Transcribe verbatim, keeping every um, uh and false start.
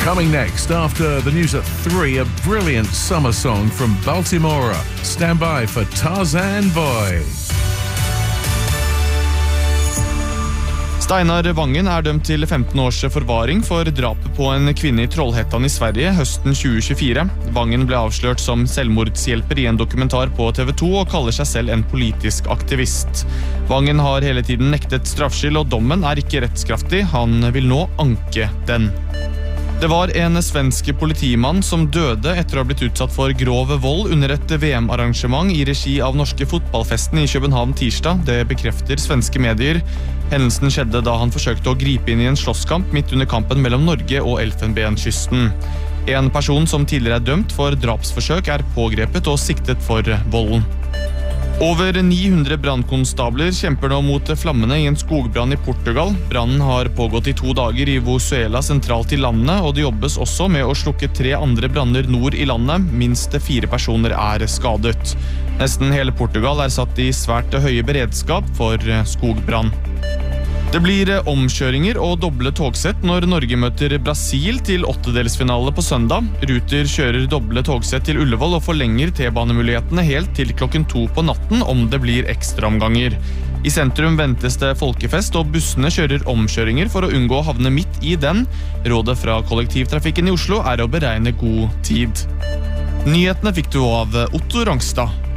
Coming next, after the news at three, a brilliant summer song from Baltimora. Stand by for Tarzan Boy. Steinar Vangen er dømt til femten års forvaring for drapet på en kvinne i Trollhättan i Sverige høsten tjue tjuefire. Vangen ble avslørt som selvmordshjelper i en dokumentar på T V to og kaller seg selv en politisk aktivist. Vangen har hele tiden nektet straffskyld, og dommen er ikke rettskraftig. Han vil nå anke den. Det var en svensk politimann som døde etter å ha blitt utsatt for grov vold under et V M-arrangement i regi av norske fotballfesten i København tirsdag. Det bekrefter svenske medier. Hendelsen skjedde da han forsøkte å gripe inn i en slåsskamp midt under kampen mellom Norge og Elfenbenskysten. En person som tidligere er dømt for drapsforsøk er pågrepet og siktet for volden. Over ni hundre brannkonstabler kjemper nå mot flammene i en skogbrann i Portugal. Brannen har pågått i to dager i Vosuela sentralt i landet, og det jobbes også med å slukke tre andre branner nord i landet. Minst fire personer er skadet. Nesten hele Portugal er satt i svært høye beredskap for skogbrann. Det blir omkjøringer og doble togsett når Norge møter Brasil til åttedelsfinale på søndag. Ruter kjører doble togsett til Ullevål og forlenger T-banemulighetene helt til klokken to på natten om det blir ekstraomganger. I sentrum ventes det folkefest, og bussene kjører omkjøringer for å unngå å havne midt i den. Rådet fra kollektivtrafikken i Oslo er å beregne god tid. Nyhetene fikk du av Otto Rangstad.